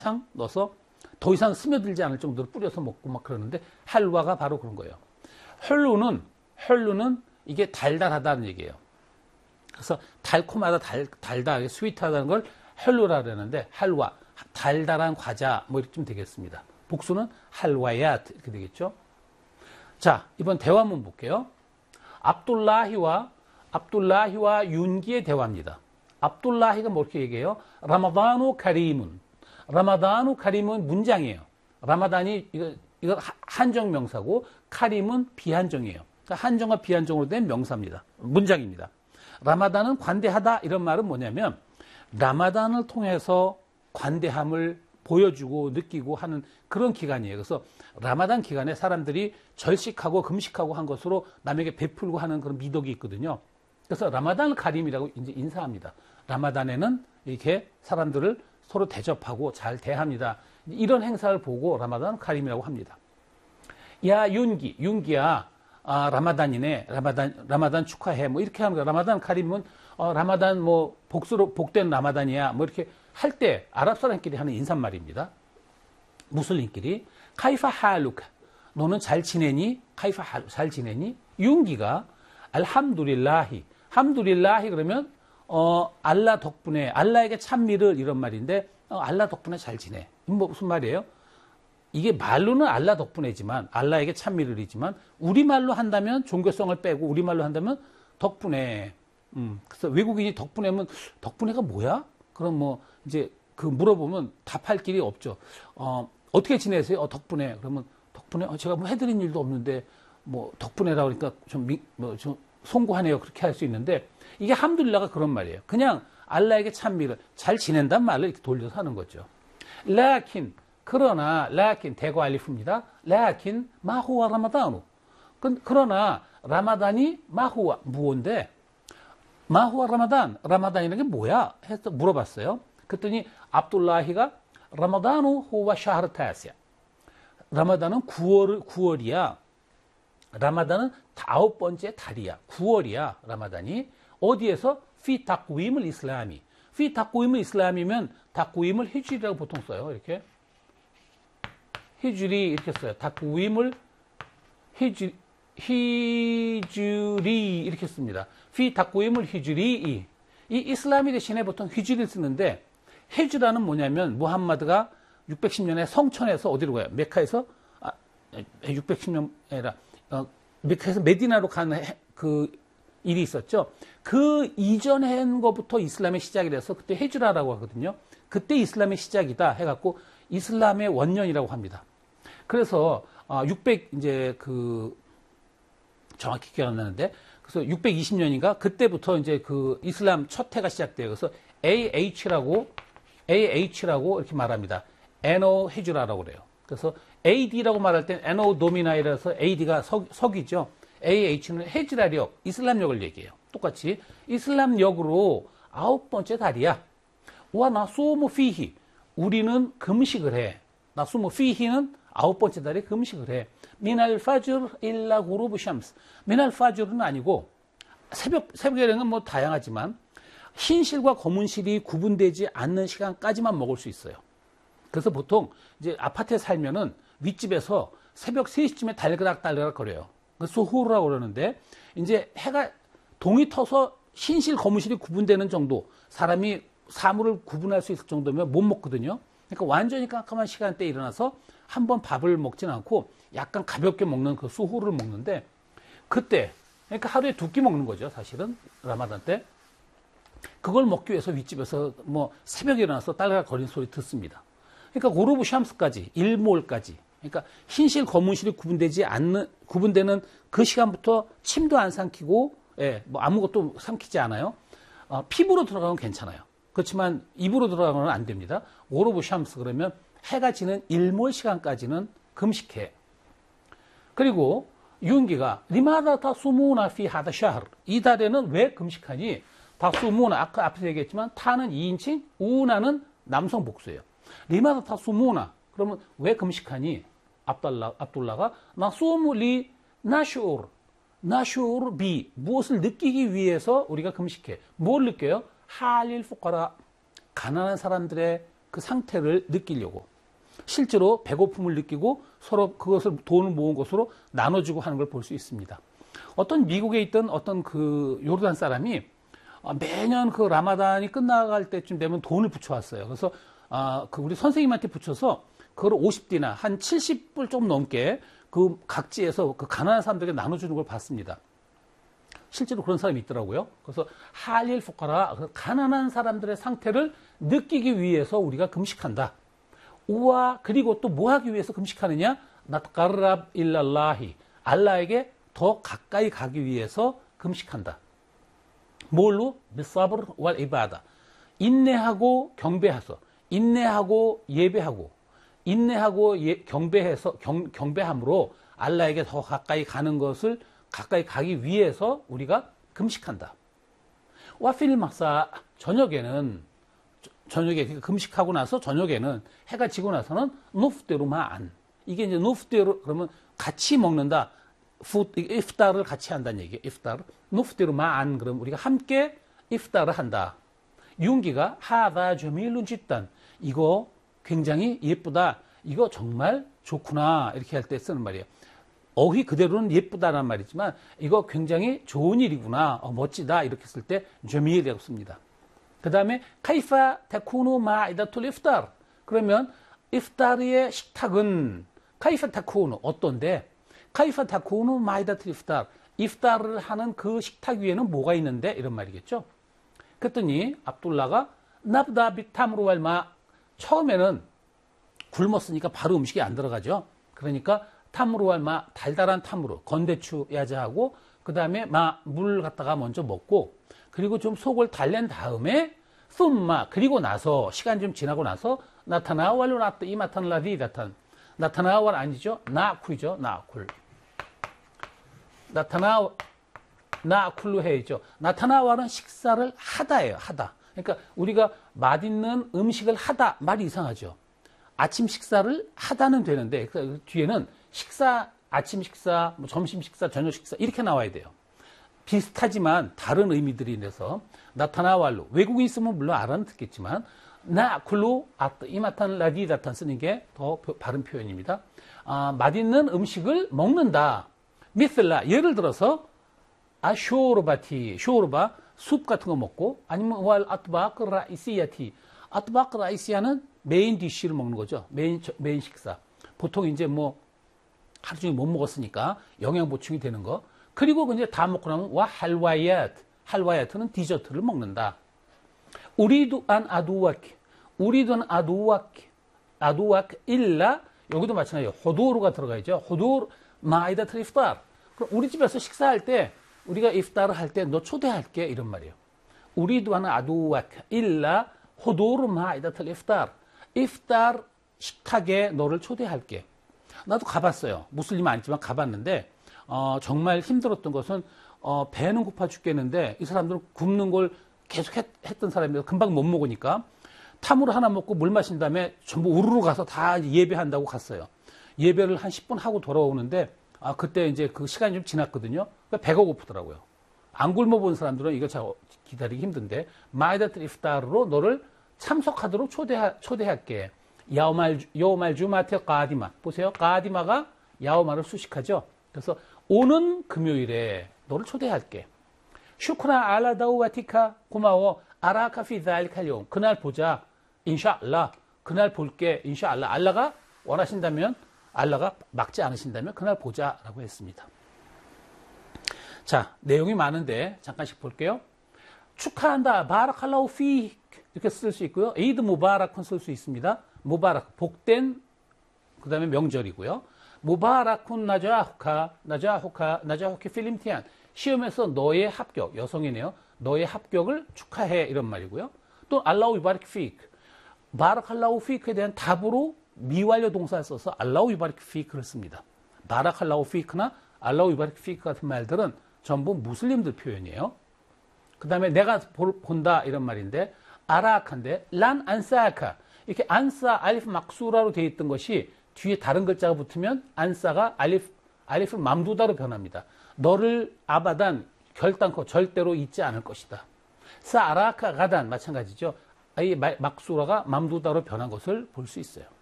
이상 넣어서 더 이상 스며들지 않을 정도로 뿌려서 먹고 막 그러는데 할와가 바로 그런 거예요. 헐루는 이게 달달하다는 얘기예요. 그래서 달콤하다, 달달하게 스위트하다는 걸 헐루라 그러는데 할와, 달달한 과자 뭐 이렇게 좀 되겠습니다. 복수는 할와얏 이렇게 되겠죠. 자, 이번 대화 한번 볼게요. 압둘라히와 윤기의 대화입니다. 압둘라히가 뭐 이렇게 얘기해요? 라마다누 카리문. 라마다누 카리문 문장이에요. 라마단이 이거 한정 명사고 카림은 비한정이에요. 그러니까 한정과 비한정으로 된 명사입니다. 문장입니다. 라마단은 관대하다 이런 말은 뭐냐면 라마단을 통해서 관대함을 보여주고 느끼고 하는 그런 기간이에요. 그래서 라마단 기간에 사람들이 절식하고 금식하고 한 것으로 남에게 베풀고 하는 그런 미덕이 있거든요. 그래서 라마단 카림이라고 이제 인사합니다. 라마단에는 이렇게 사람들을 서로 대접하고 잘 대합니다. 이런 행사를 보고 라마단 카림이라고 합니다. 야 윤기야, 라마단이네, 라마단 축하해, 뭐 이렇게 하는 거야. 라마단 카림은 라마단 뭐 복된 라마단이야, 뭐 이렇게 할 때 아랍 사람끼리 하는 인사말입니다. 무슬림끼리 카이파 할루카, 너는 잘 지내니? 카이파 할루, 잘 지내니? 윤기가 알함두릴라히, 함두릴라히 그러면 알라 덕분에, 알라에게 찬미를 이런 말인데 알라 덕분에 잘 지내. 뭐 무슨 말이에요? 이게 말로는 알라 덕분에지만, 알라에게 찬미를이지만 우리말로 한다면 종교성을 빼고 우리말로 한다면 덕분에. 그래서 외국인이 덕분에면 덕분에가 뭐야? 그럼 뭐 이제 그 물어보면 답할 길이 없죠. 어떻게 지내세요? 덕분에. 그러면 덕분에 제가 뭐 해드린 일도 없는데 뭐 덕분에라 그러니까 좀 송구하네요. 그렇게 할 수 있는데 이게 함둘라가 그런 말이에요. 그냥 알라에게 찬미를 잘 지낸단 말을 이렇게 돌려서 하는 거죠. 라킨, 그러나 라킨 대거 알리프입니다. 라킨 마후와 라마다누. 그러나 라마단이 마후와 무언데 마후와 라마단이라는 게 뭐야? 해서 물어봤어요. 그랬더니 압둘라히가 라마다누 후와 샤흐르 타시야. 라마단은 9월이야. 라마단은 9번째 달이야. 9월이야. 라마단이. 어디에서? 피 다꾸임을 이슬람이. 피 다꾸임을 이슬람이면 다꾸임을 히주리라고 보통 써요. 이렇게. 히주리 이렇게 써요. 다꾸임을 히주리 이렇게 씁니다. 피 다꾸임을 히주리. 이 이슬람이 대신에 보통 히주리를 쓰는데 히주라는 뭐냐면 무함마드가 610년에 성천에서 어디로 가요? 메카에서 610년 아니라 메카에서 메디나로 가는 그 일이 있었죠. 그 이전에 한 것부터 이슬람의 시작이 돼서 그때 헤주라라고 하거든요. 그때 이슬람의 시작이다 해갖고 이슬람의 원년이라고 합니다. 그래서 600 이제 그 정확히 기억 안 나는데 그래서 620년인가 그때부터 이제 그 이슬람 첫 해가 시작돼요. 그래서 AH라고 이렇게 말합니다. 에노 헤주라라고 그래요. 그래서 AD라고 말할 땐 에노 도미나이라서 AD가 석이죠. AH는 헤지라력, 이슬람력을 얘기해요. 똑같이 이슬람력으로 9번째 달이야. 와 나수무 피히, 우리는 금식을 해. 나수무 피히는 9번째 달에 금식을 해. 미날 파주르 일라 구루브 샴스. 미날 파주르는 아니고 새벽에는 뭐 다양하지만 흰실과 검은실이 구분되지 않는 시간까지만 먹을 수 있어요. 그래서 보통 이제 아파트에 살면은 윗집에서 새벽 3시쯤에 달그락 거려요. 그 소호르라고 그러는데 이제 해가 동이 터서 흰실 검은실이 구분되는 정도, 사람이 사물을 구분할 수 있을 정도면 못 먹거든요. 그러니까 완전히 깜깜한 시간대에 일어나서 한번 밥을 먹지는 않고 약간 가볍게 먹는 그 수호를 먹는데 그때 그러니까 하루에 2끼 먹는 거죠. 사실은 라마단 때 그걸 먹기 위해서 윗집에서 뭐 새벽에 일어나서 딸그락 거리는 소리 듣습니다. 그러니까 고르브 샴스까지 일몰까지, 그러니까 흰실 검은실이 구분되는 그 시간부터 침도 안 삼키고, 뭐 아무것도 삼키지 않아요. 피부로 들어가면 괜찮아요. 그렇지만 입으로 들어가면 안 됩니다. 고르브 샴스 그러면 해가 지는 일몰 시간까지는 금식해. 그리고 윤기가 리마다 다수무나 피 하다 샤흐, 이 달에는 왜 금식하니? 다수무나 아까 앞에서 얘기했지만 타는 2인칭, 우나는 남성 복수예요. 리마다 다수무나 그러면 왜 금식하니? 압둘라가 나수무리 나슈르 비, 무엇을 느끼기 위해서 우리가 금식해. 뭘 느껴요? 할릴 푸카라, 가난한 사람들의 그 상태를 느끼려고 실제로 배고픔을 느끼고 서로 그것을 돈을 모은 것으로 나눠주고 하는 걸 볼 수 있습니다. 어떤 미국에 있던 어떤 그 요르단 사람이 매년 그 라마단이 끝나갈 때쯤 되면 돈을 붙여왔어요. 그래서 그 우리 선생님한테 붙여서 그걸 50디나 한 70불 좀 넘게 그 각지에서 그 가난한 사람들에게 나눠주는 걸 봤습니다. 실제로 그런 사람이 있더라고요. 그래서 할일 fuqara 가난한 사람들의 상태를 느끼기 위해서 우리가 금식한다. 우와 그리고 또 뭐 하기 위해서 금식하느냐? natqarrab illallah 알라에게 더 가까이 가기 위해서 금식한다. 뭘로? 비사브르 왈 이바다. 인내하고 경배해서 인내하고 예배하고 인내하고 경배해서 경배함으로 알라에게 더 가까이 가는 것을 가까이 가기 위해서 우리가 금식한다. 와필 막사 저녁에 금식하고 나서 저녁에는 해가 지고 나서는 노프대로만 이게 이제 노프대로 그러면 같이 먹는다. 이프타를 같이 한다는 얘기예요. 이프타를 노프대로만 그럼 우리가 함께 이프타를 한다. 윤기가 하다 저밀룬 짓단 이거 굉장히 예쁘다. 이거 정말 좋구나. 이렇게 할 때 쓰는 말이에요. 어휘 그대로는 예쁘다란 말이지만 이거 굉장히 좋은 일이구나. 멋지다. 이렇게 쓸 때 저밀이라고 씁니다. 그 다음에 카이파 타쿠누 마이다툴 이프타르 그러면 이프타르의 식탁은 카이파 타쿠누 어떤데 카이파 타쿠누 마이다툴 이프타르 이프타르를 하는 그 식탁 위에는 뭐가 있는데 이런 말이겠죠. 그랬더니 압둘라가 납다 비탐으로 왈마 처음에는 굶었으니까 바로 음식이 안 들어가죠. 그러니까 탐으로 왈마 달달한 탐으로 건대추 야자하고 그 다음에 물 갖다가 먼저 먹고 그리고 좀 속을 달랜 다음에 쏨마 그리고 나서 시간 좀 지나고 나서 나타나왈로 나또 이마탄 라디 나타나왈 아니죠. 나쿨이죠. 나쿨 나쿨로 해야죠. 나타나왈은 식사를 하다예요. 하다. 그러니까 우리가 맛있는 음식을 하다 말이 이상하죠. 아침 식사를 하다는 되는데 그 뒤에는 식사, 아침 식사, 점심 식사, 저녁 식사 이렇게 나와야 돼요. 비슷하지만 다른 의미들이 내서 나타나왈로 외국인 있으면 물론 알아듣겠지만 나쿨로 이마탄 라디다탄 쓰는 게 더 바른 표현입니다. 맛있는 음식을 먹는다. 미슬라 예를 들어서 쇼르바티 쇼르바 숲 같은 거 먹고 아니면 왈 아트바크 라이시야티 아트바크 라이시야는 메인 디쉬를 먹는 거죠. 메인 식사. 보통 이제 뭐 하루 종일 못 먹었으니까 영양 보충이 되는 거. 그리고 이제 다 먹고 나면 와 할와야트는 디저트를 먹는다. 우리도 안 아두와키 일라 여기도 마찬가지예요. 호도르가 들어가야죠. 호도르 마이다트 이프타르. 그럼 우리 집에서 식사할 때 우리가 이프타르 할 때 너 초대할게 이런 말이에요. 우리도 안 아두와키 일라 호도르 마이다트 이프타르. 이프타르 식탁에 너를 초대할게. 나도 가봤어요. 무슬림은 아니지만 가봤는데 정말 힘들었던 것은 배는 고파 죽겠는데 이 사람들은 굶는 걸 계속 했던 사람이라서 금방 못 먹으니까 탐으로 하나 먹고 물 마신 다음에 전부 우르르 가서 다 예배한다고 갔어요. 예배를 한 10분 하고 돌아오는데 그때 이제 그 시간이 좀 지났거든요. 그러니까 배가 고프더라고요. 안 굶어본 사람들은 이거 잘 기다리기 힘든데 마이다트 이프타르로 너를 참석하도록 초대할게. 야오말 주마테 까디마. 보세요. 까디마가 야오말을 수식하죠. 그래서 오는 금요일에 너를 초대할게. 슈크나 알라 다우와티카 고마워. 아라카 피 달칼용. 그날 보자. 인샤알라. 그날 볼게. 인샤알라. 알라가 원하신다면 알라가 막지 않으신다면 그날 보자라고 했습니다. 자, 내용이 많은데 잠깐씩 볼게요. 축하한다. 바라칼라우 피 이렇게 쓸 수 있고요. 에이드 무바라크는 쓸 수 있습니다. 무바라크 복된 그 다음에 명절이고요. 무바라쿤 나자후키 필림티안 시험에서 너의 합격 여성이네요. 너의 합격을 축하해 이런 말이고요. 또 알라우 유바르크 피크 바라칼라우 피크에 대한 답으로 미완료 동사를 써서 알라우 유바르크 피크를 씁니다. 바라칼라우 피크나 알라우 유바르크 피크 같은 말들은 전부 무슬림들 표현이에요. 그 다음에 내가 본다 이런 말인데 아라카인데 란 안사아카 이렇게 안사 알리프 막수라로 되어 있던 것이 뒤에 다른 글자가 붙으면 안사가 알리프 맘두다로 변합니다. 너를 아바단 결단코 절대로 잊지 않을 것이다. 사아라카 가단 마찬가지죠. 아예 막수라가 맘두다로 변한 것을 볼 수 있어요.